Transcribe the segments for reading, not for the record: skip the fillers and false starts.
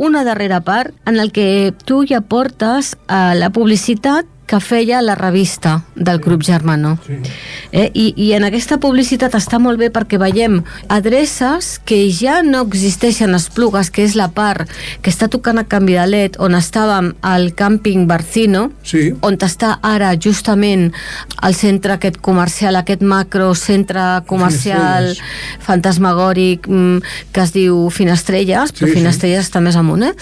una darrera part en el que tu ja portes la publicitat que feia la revista del Grup Germanó. Sí. I en aquesta publicitat està molt bé perquè veiem adreces que ja no existeixen a Esplugues, que és la part que està tocant a Canvi de Led, on estàvem al càmping Barcino, Sí. on està ara justament el centre aquest comercial, aquest macro centre comercial fantasmagòric que es diu Finestrelles, però Sí, sí. Finestrelles està més amunt,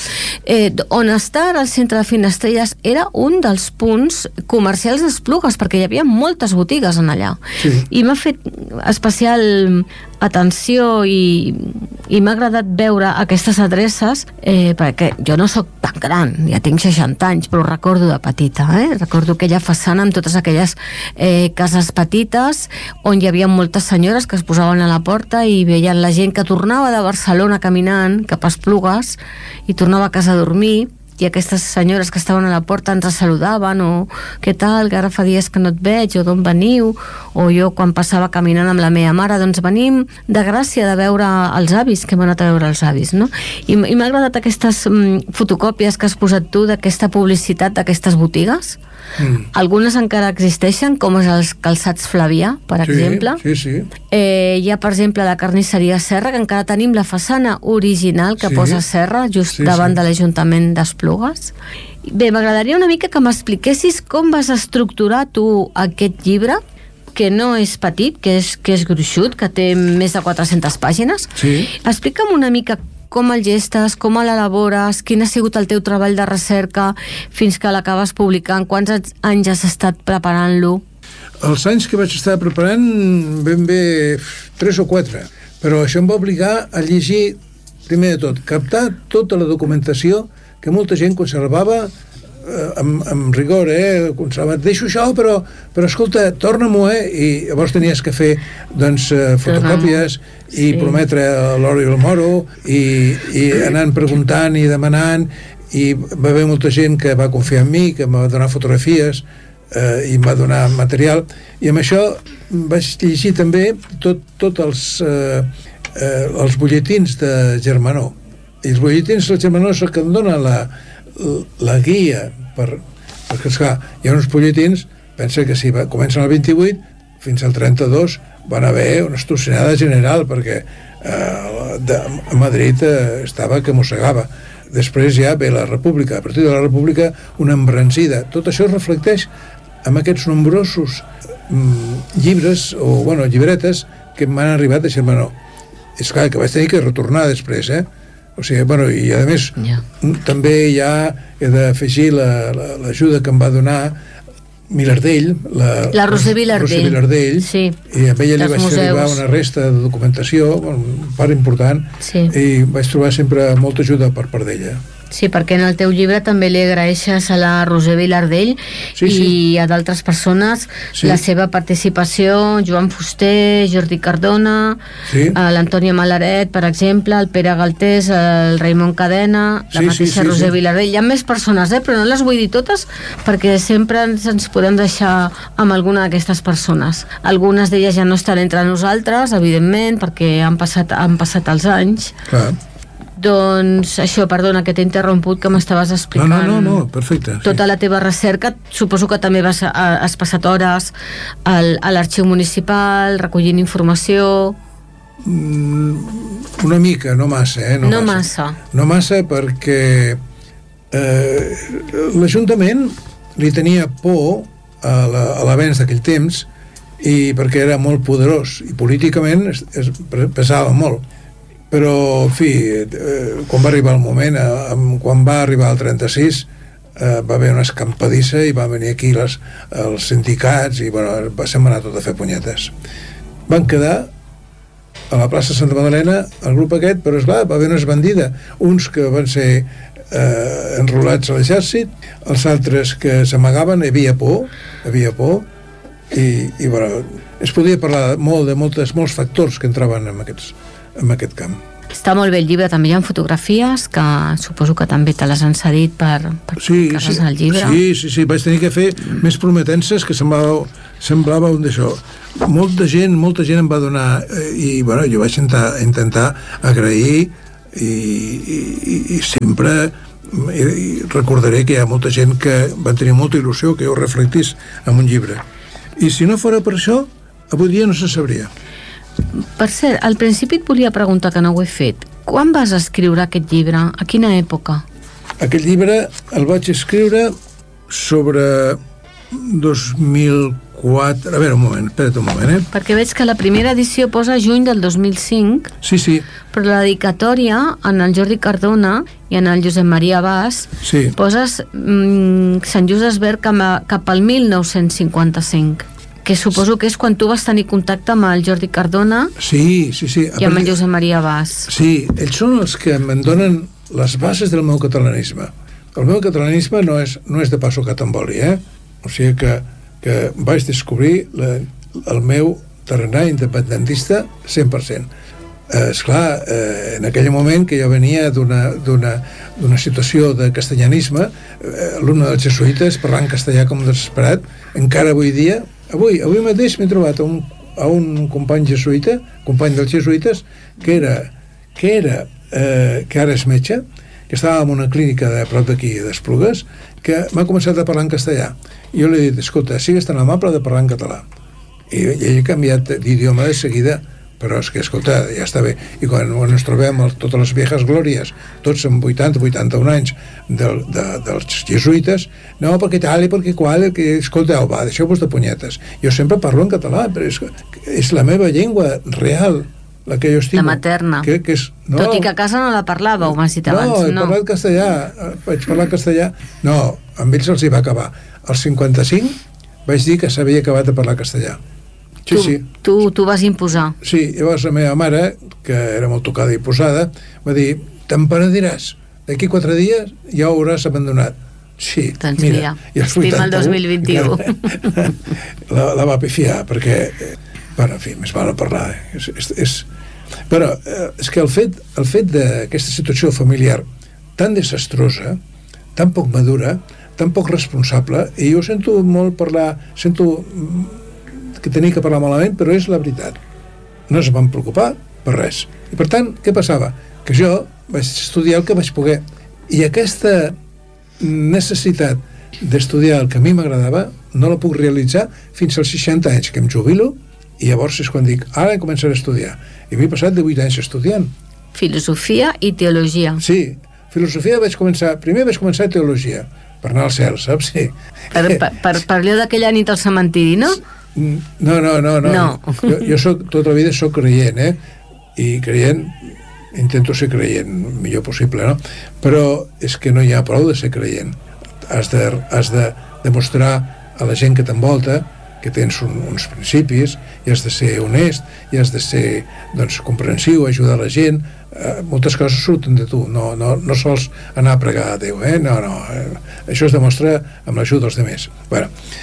on està ara el centre de Finestrelles era un dels punts comercials d'Esplugues, perquè hi havia moltes botigues en allà. Sí. I m'ha fet especial atenció i m'ha agradat veure aquestes adreces perquè jo no sóc tan gran, ja tinc 60 anys, però ho recordo de petita, recordo aquella façana amb totes aquelles cases petites on hi havia moltes senyores que es posaven a la porta i veien la gent que tornava de Barcelona caminant cap a Esplugues i tornava a casa a dormir, i aquestes senyores que estaven a la porta ens saludaven, o què tal, que ara fa dies que no et veig, o d'on veniu, o jo quan passava caminant amb la meva mare, doncs venim de Gràcia de veure els avis, que hem anat a veure els avis, no? I m'ha agradat aquestes fotocòpies que has posat tu d'aquesta publicitat d'aquestes botigues. Algunes encara existeixen, com és els calçats Flavià, per exemple. Sí. Hi ha, per exemple, la carnisseria Serra, que encara tenim la façana original que posa Serra, just davant de l'Ajuntament d'Esplugues. Bé, m'agradaria una mica que m'expliquessis com vas estructurar tu aquest llibre, que no és petit, que és gruixut, que té més de 400 pàgines. Sí. Explica'm una mica com el gestes, com l'elabores, quin ha sigut el teu treball de recerca fins que l'acabes publicant, quants anys has estat preparant-lo? Els anys que vaig estar preparant ben bé 3 o 4, però això em va obligar a llegir, primer de tot, captar tota la documentació que molta gent conservava amb rigor, conservat, deixo això, però escolta, torna-m'ho, i llavors tenies que fer fotocòpies i prometre l'oro i el moro i anant preguntant i demanant, i va haver molta gent que va confiar en mi, que em va donar fotografies i em va donar material, i amb això vaig llegir també tots els butlletins de Germanó, i els butlletins de Germanó és el que em dona la guia perquè esclar, hi ha uns butlletins, pensa que si comencen al 28 fins al 32 van haver una estocinada general perquè a Madrid estava que mossegava. Després ja ve la República, a partir de la República una embranzida. Tot això es reflecteix en aquests nombrosos llibres o llibretes que m'han arribat a Germanó. És clar que vaig tenir que retornar després, o sigui, i a més també ja he d'afegir l'ajuda que em va donar Vilardell, la Roser Vilardell, sí, i amb ella li vaig fer arribar una resta de documentació, una part important, i vaig trobar sempre molta ajuda per part d'ella. Sí, perquè en el teu llibre també li agraeixes a la Roser Vilardell i a d'altres persones la seva participació, Joan Fuster, Jordi Cardona, l'Antònia Malaret, per exemple, el Pere Galtés, el Raimon Cadena, la mateixa Roser Vilardell. Hi ha més persones, però no les vull dir totes perquè sempre ens podem deixar amb alguna d'aquestes persones. Algunes d'elles ja no estan entre nosaltres, evidentment, perquè han passat els anys. Clar. Doncs això, perdona, que t'he interromput, que m'estaves explicant. No, perfecte. Tota la teva recerca, suposo que també has passat hores a l'arxiu municipal, recollint informació... Una mica, no massa, No massa. No massa perquè l'Ajuntament li tenia por a l'avenç d'aquell temps i perquè era molt poderós i políticament pesava molt. Però, en fi, quan va arribar el moment, quan va arribar el 36, va haver una escampadissa i van venir aquí els sindicats i, se'm anar tot a fer punyetes. Van quedar a la plaça Santa Magdalena el grup aquest, però esclar, va haver una esbandida. Uns que van ser enrolats a l'exèrcit, els altres que s'amagaven, hi havia por, i es podia parlar molt de molts factors que entraven en aquest camp. Està molt bé el llibre, també hi ha fotografies que suposo que també te les han cedit per posar el llibre. Sí, vaig tenir que fer més prometences que semblava un d'això. Molta gent em va donar i jo vaig intentar agrair i sempre recordaré que hi ha molta gent que va tenir molta il·lusió que jo reflectís en un llibre. I si no fora per això, avui dia no se sabria. Per cert, al principi et volia preguntar, que no ho he fet. Quan vas escriure aquest llibre? A quina època? Aquest llibre el vaig escriure sobre 2004... A veure, un moment, espera't un moment, Perquè veig que la primera edició posa juny del 2005, Sí. però la dedicatòria en el Jordi Cardona i en el Josep Maria Bas Sí. poses Sant Just Desvern cap al 1955, que suposo que és quan tu vas tenir contacte amb el Jordi Cardona Sí. i amb el Josep Maria Bas. Sí, ells són els que em donen les bases del meu catalanisme. El meu catalanisme no és de passo catamboli, O sigui que vaig descobrir el meu tarannà independentista 100%. Esclar, en aquell moment que jo venia d'una situació de castellanisme, l'alumne dels jesuïtes parlant castellà com desesperat, encara avui dia, avui mateix m'he trobat a un company jesuïta, company dels jesuïtes, que ara és metge, que estava en una clínica de prop d'aquí, d'Esplugues, que m'ha començat a parlar en castellà. I jo li he dit, escolta, sigues tan amable de parlar en català. I ell ha canviat d'idioma de seguida, però és que, escolta, ja està bé. I quan ens trobem totes les viejas glòries, tots amb 80-81 anys dels jesuïtes, no, perquè tal i perquè qual, que, escolteu, va, deixeu-vos de punyetes. Jo sempre parlo en català, però és la meva llengua real, la que jo estimo. La materna. Que és, no, tot i que a casa no la parlàveu, m'has dit abans. No, he parlat castellà, vaig parlar castellà. No, amb ells els hi va acabar. Als 55 vaig dir que s'havia acabat de parlar castellà. Sí. Tu vas imposar. Sí, llavors la meva mare, que era molt tocada i posada, va dir, te'n penediràs, d'aquí 4 dies ja ho hauràs abandonat. Sí, doncs mira, estima el 2021. La va pifiar, perquè, bueno, en fi, més val a parlar. Però és que el fet d'aquesta situació familiar tan desastrosa, tan poc madura, tan poc responsable, i jo sento molt parlar, sento que tenia que parlar malament, però és la veritat. No es van preocupar per res. I per tant, què passava? Que jo vaig estudiar el que vaig poder. I aquesta necessitat d'estudiar el que a mi m'agradava no la puc realitzar fins als 60 anys, que em jubilo, i llavors és quan dic, ara començaré a estudiar. I m'he passat 18 anys estudiant. Filosofia i teologia. Sí, filosofia primer vaig començar teologia, per anar al cel, saps? Sí. Per allò d'aquella nit al cementiri, no? No. Jo tota la vida soc creient, i creient, intento ser creient el millor possible, no? Però és que no hi ha prou de ser creient. Has de demostrar a la gent que t'envolta que tens uns principis, i has de ser honest, i has de ser, doncs, comprensiu, ajudar la gent. Moltes coses surten de tu, no sols anar a pregar a Déu, això es demostra amb l'ajuda dels altres. Bueno,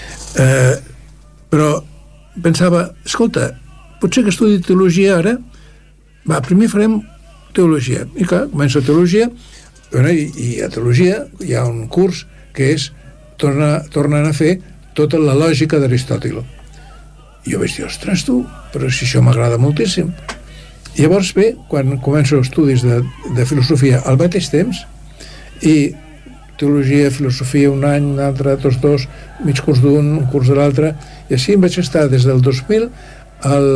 però pensava, escolta, potser que estudi teologia ara, primer farem teologia. I clar, començo teologia, i a teologia hi ha un curs que és tornant a fer tota la lògica d'Aristòtil. I jo vaig dir, ostres, tu, però si això m'agrada moltíssim. I llavors bé, quan començo estudis de filosofia al mateix temps, i teologia, filosofia un any, un altre, dos, mig curs d'un, un curs de l'altre, i així em vaig estar des del 2000 al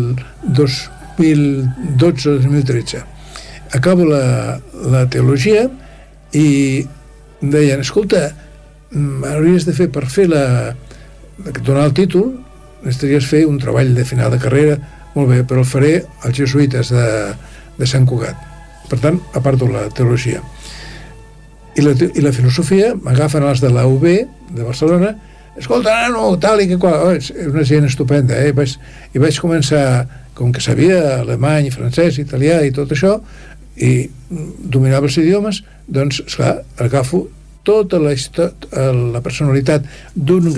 2012-2013. Acabo la teologia i em deien, escolta, hauries de fer, per fer donar el títol, necessitaries fer un treball de final de carrera. Molt bé, però el faré als jesuïtes de Sant Cugat. Per tant, aparto la teologia. I la filosofia m'agafen els de la UB de Barcelona. Escolta, no, tal i que qual. És una gent estupenda, I vaig començar, com que sabia alemany, francès, italià i tot això, i dominava els idiomes, doncs, esclar, agafo tota la personalitat d'un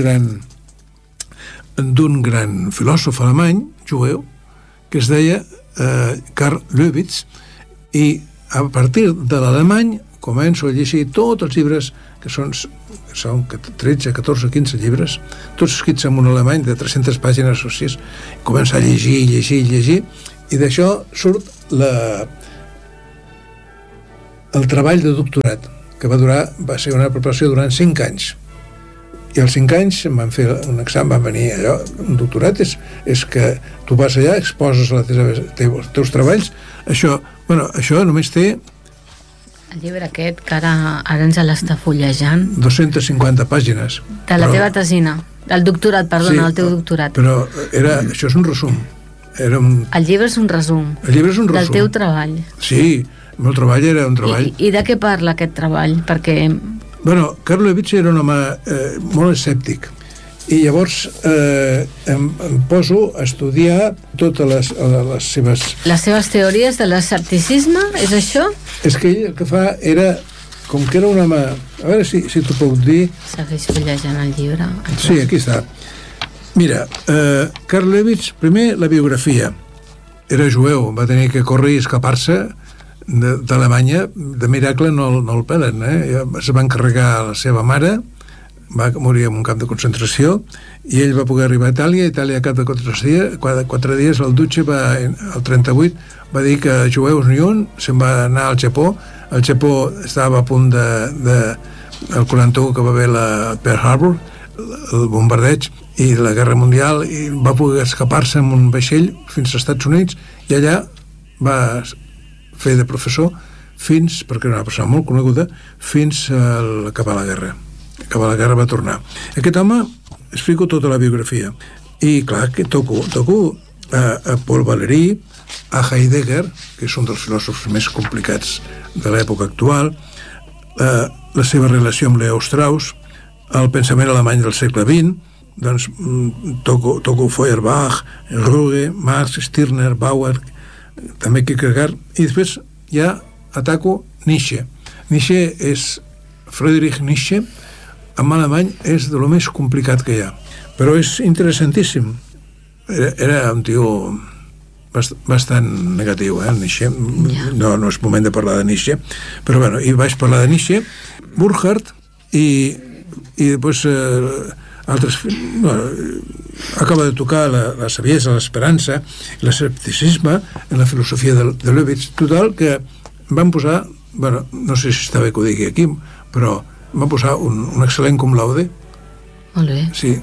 gran filòsof alemany, jueu, que es deia Karl Löwitz, i a partir de l'alemany començo a llegir tots els llibres, que són 13, 14, 15 llibres, tots escrits en un alemany de 300 pàgines o 6, començo a llegir, i d'això surt el treball de doctorat, que va ser una preparació durant 5 anys. I als 5 anys em van fer un examen, van venir allò, un doctorat és que tu vas allà, exposes els teus treballs, això només té el llibre aquest, que ara ens l'està fullejant. 250 pàgines. De la teva tesina, del doctorat, perdona, del teu doctorat. Però això és un resum. El llibre és un resum. El llibre és un resum. Del teu treball. Sí, el meu treball era un treball. I de què parla aquest treball? Perquè... Bueno, Karlovich era un home molt escèptic i llavors em poso a estudiar totes les seves... Les seves teories de l'escepticisme, és això? És que ell el que fa era, com que era un home... A veure si t'ho puc dir... Segueix fullejant el llibre. Sí, aquí està. Mira, Karlovich, primer la biografia. Era jueu, va tenir que córrer i escapar-se d'Alemanya. De miracle no el pelen, es va encarregar la seva mare, va morir en un camp de concentració, i ell va poder arribar a Itàlia al cap de 4 dies el Duce el 38 va dir que jueus ni un, se'n va anar al Japó. El Japó estava a punt el 41 que va haver la Pearl Harbor, el bombardeig i la Guerra Mundial, i va poder escapar-se amb un vaixell fins als Estats Units, i allà va fer de professor perquè era una persona molt coneguda, fins a acabar la guerra. Acabar la guerra va tornar. Aquest home, explico tota la biografia, i clar que toco a Paul Valéry, a Heidegger, que és un dels filòsofs més complicats de l'època actual, la seva relació amb Leo Strauss, el pensament alemany del segle XX, doncs toco Feuerbach, Ruge, Marx, Stirner, Bauer, també Kierkegaard, i després ja ataco Nietzsche. Friedrich Nietzsche, en alemany és de lo més complicat que hi ha, però és interessantíssim. Era un tio bastant negatiu, Nietzsche. No és moment de parlar de Nietzsche, però bueno, i vaig parlar de Nietzsche, Burkhardt, i després altres... acaba de tocar la saviesa, l'esperança, l'escepticisme en la filosofia de Leuwitz. Total, que van posar, bueno, no sé si està bé que ho digui aquí, però van posar un excel·lent cum laude. Molt bé. Sí,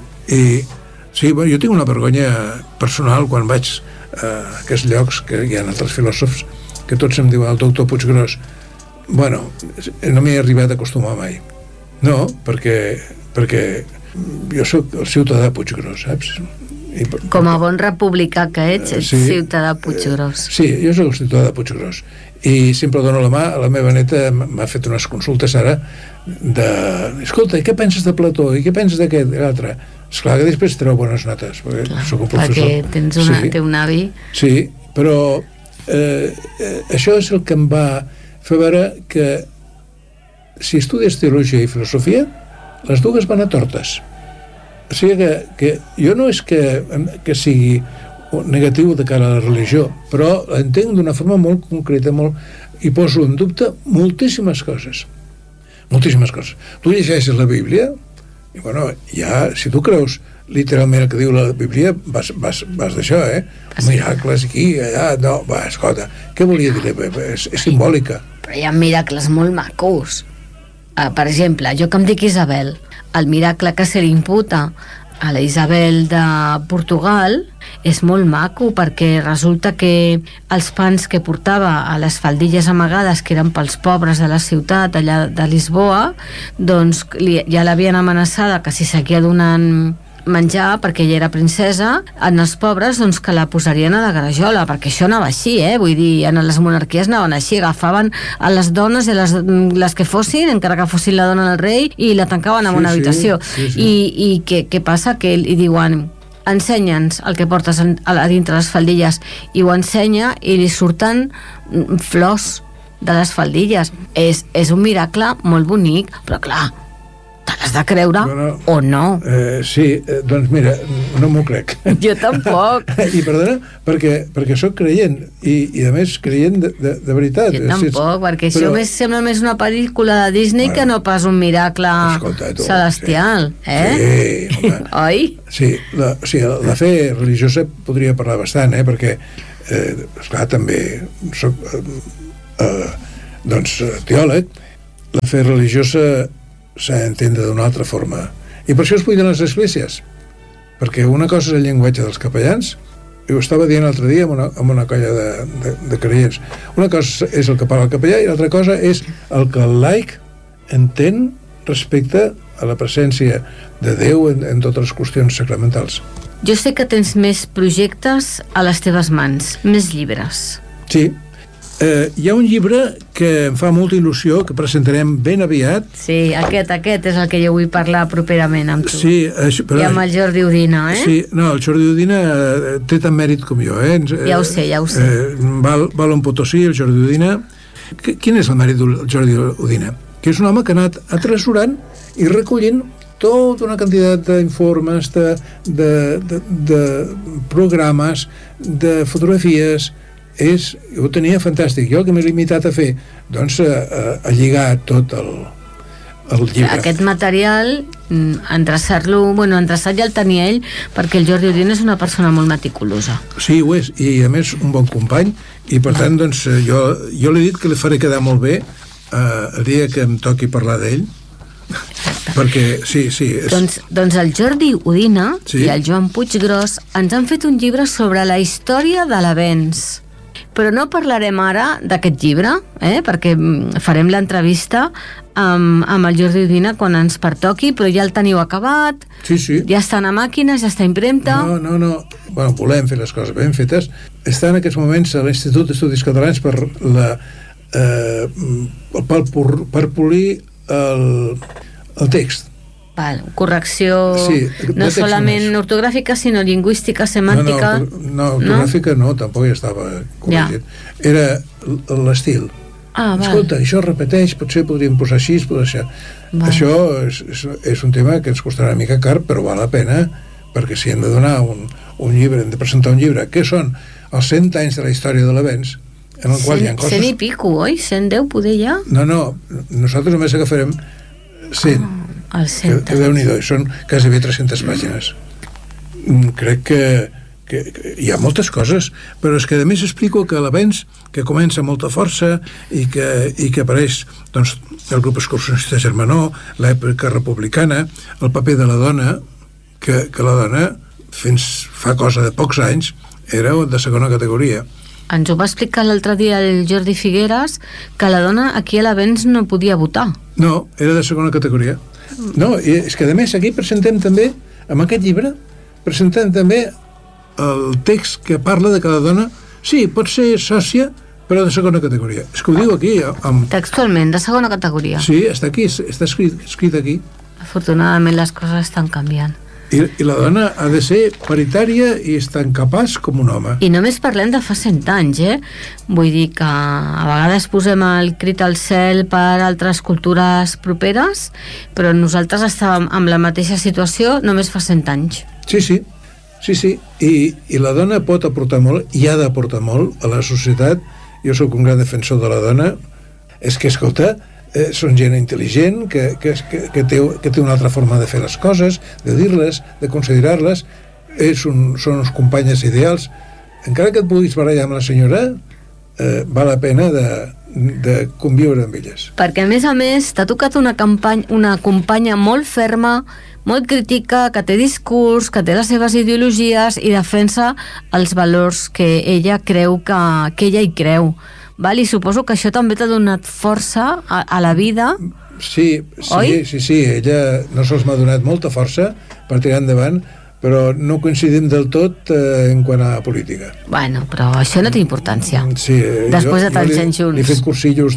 jo tinc una vergonya personal quan vaig a aquests llocs que hi ha altres filòsofs que tots em diuen el doctor Puiggròs. Bueno, no m'he arribat a acostumar mai. No, perquè jo sóc el ciutadà Puiggròs, saps? Com a bon republicà que ets ciutadà Puiggròs. Sí, jo sóc el ciutadà Puiggròs, i sempre dono la mà. A la meva neta m'ha fet unes consultes ara escolta, i què penses de Plató, i què penses d'aquest i l'altre? Esclar que després treu bones notes, perquè soc un professor. Perquè té un avi. Sí, però això és el que em va fer veure que si estudies teologia i filosofia, les dues van a tortes. O sigui que jo no és que sigui negatiu de cara a la religió, però l'entenc d'una forma molt concreta, i poso en dubte moltíssimes coses. Tu llegeixes la Bíblia i bueno, ja, si tu creus literalment el que diu la Bíblia, vas d'això, miracles aquí, allà, no, escolta, què volia dir? És simbòlica. Però hi ha miracles molt macos. Per exemple, jo que em dic Isabel, el miracle que se li imputa a la Isabel de Portugal és molt maco, perquè resulta que els pans que portava a les faldilles amagades, que eren pels pobres de la ciutat allà de Lisboa, doncs ja l'havien amenaçada que si seguia donant menjar, perquè ella era princesa, en els pobres doncs que la posarien a la grajola, perquè això anava així, vull dir, en les monarquies anaven així, agafaven a les dones i les que fossin, encara que fossin la dona del rei, i la tancaven en una habitació. I què passa? Que li diuen, ensenya'ns el que portes a dintre les faldilles, i ho ensenya i li surten flors de les faldilles. És un miracle molt bonic, però clar, te l'has de creure o no? Sí, doncs mira, no m'ho crec. Jo tampoc. I perdona, perquè sóc creient, i a més creient de veritat. Jo tampoc, perquè això sembla més una pel·lícula de Disney que no pas un miracle celestial. Sí, home. Oi? Sí, la fe religiosa podria parlar bastant, perquè esclar, també soc doncs, teòleg, la fe religiosa s'ha d'entendre d'una altra forma. I per això es buiden les esglésies, perquè una cosa és el llenguatge dels capellans, i ho estava dient l'altre dia amb una colla de creients. Una cosa és el que parla el capellà i l'altra cosa és el que el laic entén respecte a la presència de Déu en totes les qüestions sacramentals. Jo sé que tens més projectes a les teves mans, més llibres. Sí. Hi ha un llibre que em fa molta il·lusió, que presentarem ben aviat. Sí, aquest és el que jo vull parlar properament amb tu. Sí, però... I amb el Jordi Udina, eh? Sí, no, el Jordi Udina té tant mèrit com jo, eh? Ja ho sé. Val un Potosí, el Jordi Udina. Quin és el mèrit del Jordi Udina? Que és un home que ha anat atresorant i recollint tota una quantitat d'informes, de programes, de fotografies. Ho tenia fantàstic. Jo el que m'he limitat a fer, doncs, a lligar tot el llibre. Aquest material, endreçat ja el tenia ell, perquè el Jordi Udina és una persona molt meticulosa. Sí, ho és, i a més un bon company, i per tant, doncs, jo l'he dit que li faré quedar molt bé el dia que em toqui parlar d'ell, perquè sí doncs el Jordi Udina i el Joan Puiggròs ens han fet un llibre sobre la història de l'avenç, però no parlarem ara d'aquest llibre, perquè farem l'entrevista amb el Jordi Udina quan ens pertoqui, però ja el teniu acabat, ja estan a màquines, ja està a impremta. No. Bueno, volem fer les coses ben fetes. Està en aquests moments a l'Institut d'Estudis Catalans per polir el text. Correcció no solament ortogràfica, sinó lingüística, semàntica. No, ortogràfica no, tampoc ja estava corregit. Era l'estil. Escolta, això repeteix, potser podríem posar així, posar això. Això és un tema que ens costarà una mica car, però val la pena, perquè si hem de donar un llibre, hem de presentar un llibre, que són els 100 anys de la història de l'avenç, en el qual hi ha coses... 100 i pico, oi? 110 poder ja? No, nosaltres només agafarem 100. El 100. Que Déu-n'hi-do, són quasi bé 300 pàgines. Crec que hi ha moltes coses, però és que a més explico que l'avenç, que comença amb molta força i que apareix, doncs, el grup excursionista germanó, l'època republicana, el paper de la dona, que la dona, fins fa cosa de pocs anys, era de segona categoria. Ens ho va explicar l'altre dia el Jordi Figueres, que la dona aquí a l'avenç no podia votar. No, era de segona categoria. No, és que a més aquí presentem també, amb aquest llibre, presentem també el text que parla de que la dona, sí, pot ser sòcia, però de segona categoria. És que ho diu aquí. Textualment, de segona categoria. Sí, està aquí, està escrit aquí. Afortunadament les coses estan canviant. I la dona ha de ser paritària i és tan capaç com un home. I només parlem de fa 100 anys, Vull dir que a vegades posem el crit al cel per altres cultures properes, però nosaltres estàvem en la mateixa situació només fa 100 anys. Sí. I la dona pot aportar molt, i ha d'aportar molt a la societat. Jo sóc un gran defensor de la dona. És que, escolta, són gent intel·ligent que té una altra forma de fer les coses, de dir-les, de considerar-les. Són uns companyes ideals. Encara que et puguis barallar amb la senyora, val la pena de conviure amb elles. Perquè a més t'ha tocat una companya molt ferma, molt crítica, que té discurs, que té les seves ideologies i defensa els valors que ella creu que ella hi creu. I suposo que això també t'ha donat força a la vida. Sí, ella no sols m'ha donat molta força per tirar endavant, però no coincidim del tot en quant a política. Bueno, però això no té importància. Sí, després de tants anys junts. He fet cursillos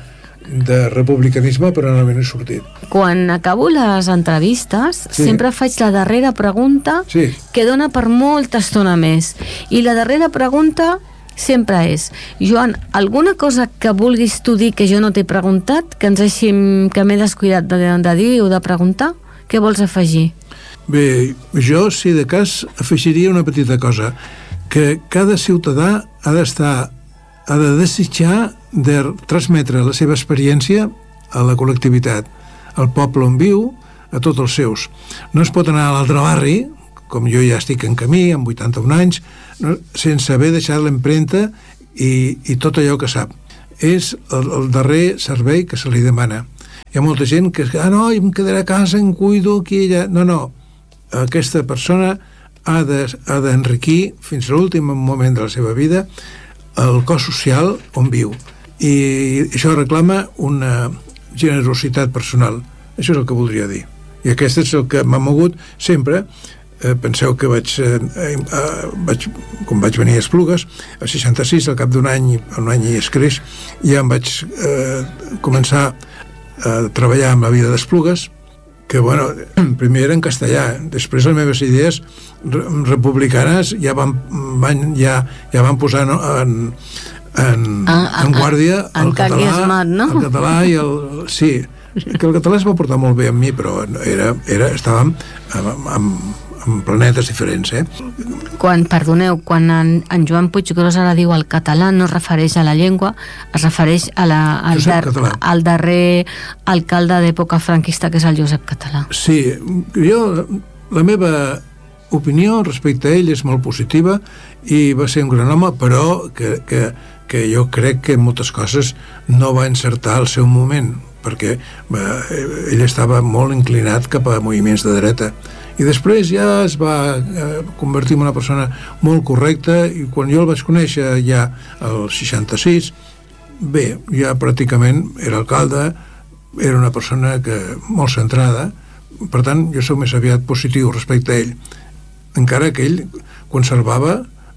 de republicanisme, però no m'he sortit. Quan acabo les entrevistes, sempre faig la darrera pregunta, que dona per molta estona més. I la darrera pregunta sempre és: Joan, alguna cosa que vulguis tu dir que jo no t'he preguntat, que m'he descuidat de dir o de preguntar? Què vols afegir? Bé, jo, si de cas, afegiria una petita cosa, que cada ciutadà ha de desitjar de transmetre la seva experiència a la col·lectivitat, al poble on viu, a tots els seus. No es pot anar a l'altre barri, com jo ja estic en camí, amb 81 anys, sense haver deixat l'empremta i tot allò que sap. és el darrer servei que se li demana. Hi ha molta gent que no, em quedaré a casa, em cuido aquí i allà. No, aquesta persona ha d'enriquir fins a l'últim moment de la seva vida el cos social on viu, i això reclama una generositat personal. Això és el que voldria dir, i aquest és el que m'ha mogut sempre. Penseu que quan vaig venir a Esplugues a 66, al cap d'un any i escreix, ja em vaig començar a treballar amb la vida d'Esplugues, que bueno, primer era en castellà, després les meves idees republicanes ja van posar en guàrdia el català i el... Sí, que el català es va portar molt bé amb mi, però estàvem en planetes diferents, Quan en Joan Puiggròs ara diu el català, no es refereix a la llengua, es refereix al darrer alcalde d'època franquista, que és el Josep Català. Sí, la meva opinió respecte a ell és molt positiva, i va ser un gran home, però que jo crec que en moltes coses no va encertar al seu moment, perquè ell estava molt inclinat cap a moviments de dreta, i després ja es va convertir en una persona molt correcta, i quan jo el vaig conèixer ja al 66, bé, ja pràcticament era alcalde, era una persona molt centrada, per tant jo soc més aviat positiu respecte a ell, encara que ell conservava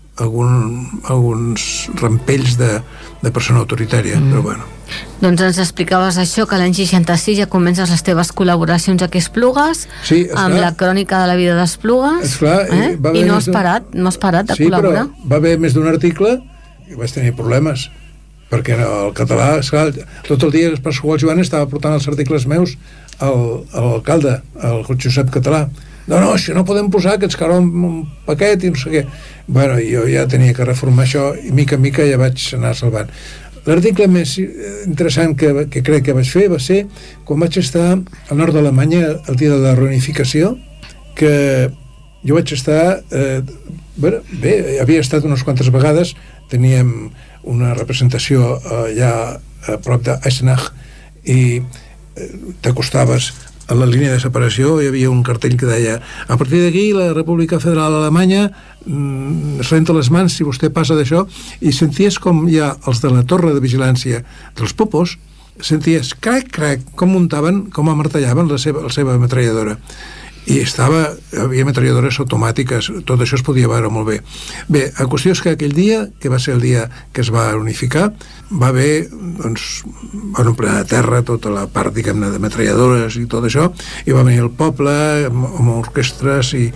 alguns rampells de persona autoritària, però bueno. Doncs ens explicaves això, que l'any 66 ja comences les teves col·laboracions aquí a Esplugues, sí, amb la crònica de la vida d'Esplugues, i no has parat de col·laborar. Sí, però va haver més d'un article i vaig tenir problemes, perquè el català, esclar, tot el dia el Pasqual Joan estava portant els articles meus a l'alcalde, al Josep Català. No, això no podem posar, que ens caurà un paquet i no sé què. Bueno, jo ja tenia que reformar això, i mica en mica ja vaig anar salvant. L'article més interessant que crec que vaig fer va ser quan vaig estar al nord d'Alemanya el dia de la reunificació, que jo vaig estar bé, havia estat unes quantes vegades, teníem una representació allà a prop d'Eisenach, i t'acostaves a la línia de separació, hi havia un cartell que deia: a partir d'aquí la República Federal Alemanya es renta les mans si vostè passa d'això, i senties com ja els de la torre de vigilància dels Popos, senties crac, com muntaven, com amartellaven la seva metralladora, i havia metralladores automàtiques, tot això es podia veure molt bé. Bé, la qüestió és que aquell dia, que va ser el dia que es va unificar, va haver, doncs, van omplir a terra tota la part, diguem-ne, de metralladores i tot això, i va venir el poble amb orquestres, i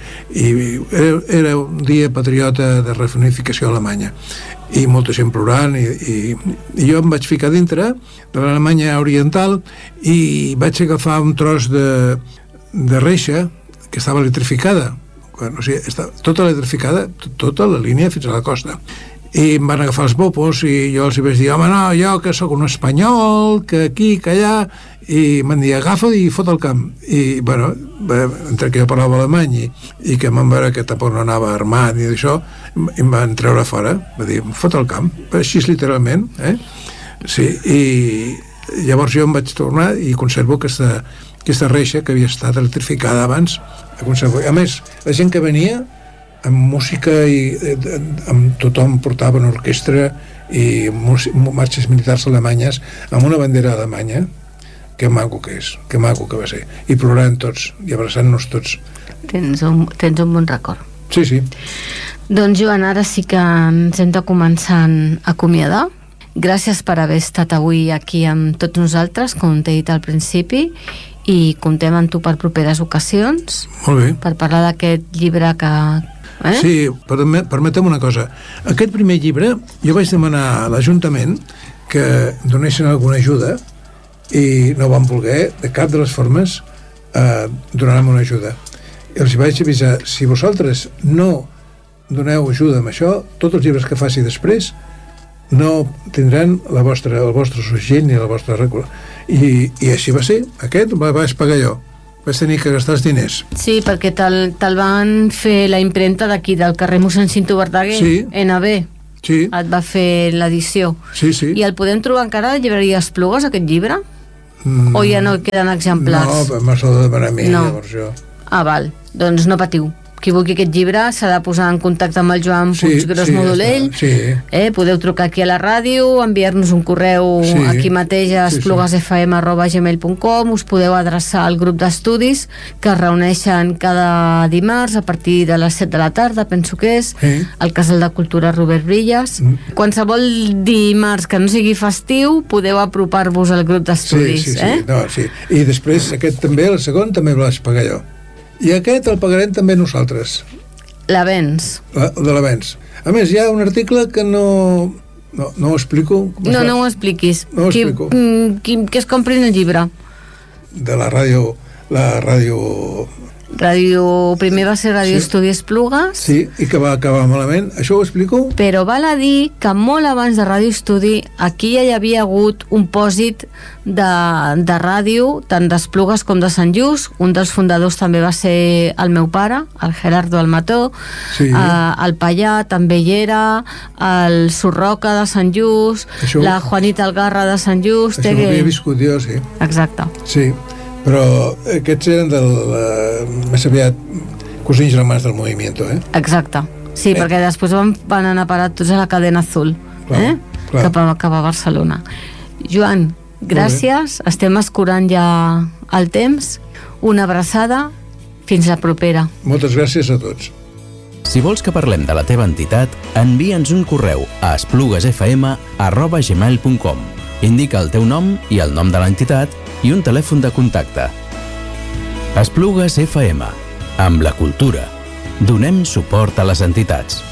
era un dia patriota de reunificació alemanya, i molta gent plorant, i jo em vaig ficar dintre de l'Alemanya oriental i vaig agafar un tros de reixa que estava electrificada, o sigui, tota electrificada, tota la línia fins a la costa, i em van agafar els Popos, i jo els vaig dir: home, no, jo que sóc un espanyol, que aquí, que allà, i m'han dit: agafa't i fot el camp. I bueno, entre que jo parlava alemany i que em van veure que tampoc no anava armat ni d'això, em van treure fora, va dir: fot el camp, així literalment, sí, i llavors jo em vaig tornar i conservo aquesta reixa que havia estat electrificada abans, a més, la gent que venia amb música, i amb tothom portava una orquestra i marxes militars alemanyes amb una bandera alemanya. Que maco que és, que maco que va ser, i plorant tots i abraçant-nos tots. Tens un bon record. Sí. Doncs Joan, ara sí que ens hem de començar a acomiadar. Gràcies per haver estat avui aquí amb tots nosaltres, com t'he dit al principi, i comptem amb tu per properes ocasions. Molt bé. Per parlar d'aquest llibre que... Sí, permetem una cosa. Aquest primer llibre jo vaig demanar a l'Ajuntament que donessin alguna ajuda i no van voler, de cap de les formes, donar-me una ajuda. I els vaig avisar: si vosaltres no doneu ajuda amb això, tots els llibres que faci després no tindran el vostre segell ni la vostra regla. I així va ser. Aquest vaig pagar jo. Vaig tenir que gastar els diners. Sí, perquè te'l van fer la impremta d'aquí, del carrer mossèn Cinto Verdaguer, sí. NB. Sí. et va fer l'edició. Sí, sí. I el podem trobar encara a la llibreria Esplugues, aquest llibre? O ja no queden exemplars? No, m'has de demanar a mi, No. llavors jo. Ah, val. Doncs no patiu. Qui vulgui aquest llibre s'ha de posar en contacte amb el Joan Puiggròs Modolell. Sí. Podeu trucar aquí a la ràdio, enviar-nos un correu aquí mateix a espluguesfm@gmail.com. Us podeu adreçar al grup d'estudis que es reuneixen cada dimarts a partir de les 7 de la tarda, penso que és, al Casal de Cultura Robert Brillas. Qualsevol dimarts que no sigui festiu podeu apropar-vos al grup d'estudis. Sí. I després aquest també, el segon, també el vaig pagar jo. I aquest el pagarem també nosaltres. L'avenç. El de l'avenç. A més, hi ha un article que no ho explico. No ho expliquis. No ho explico. Que es comprin el llibre. De la ràdio... Primer va ser Ràdio Estudi Esplugues. Sí, i que va acabar malament. Això ho explico? Però val a dir que molt abans de Ràdio Estudi aquí ja hi havia hagut un pòsit de ràdio, tant d'Esplugues com de Sant Just. Un dels fundadors també va ser el meu pare, el Gerardo Almató. El Pallà també hi era, el Surroca de Sant Just, la Juanita Algarra de Sant Just. Això ho havia viscut jo, sí. Exacte. Sí, però aquests eren més aviat cosins germans del movimiento, Exacte, sí, perquè després van anar a parar tots a la cadena Azul, cap a Barcelona. Joan, gràcies, estem escurant ja el temps, una abraçada, fins la propera. Moltes gràcies a tots. Si vols que parlem de la teva entitat, envia'ns un correu a espluguesfm@gmail.com. Indica el teu nom i el nom de l'entitat i un telèfon de contacte. Esplugues FM. Amb la cultura. Donem suport a les entitats.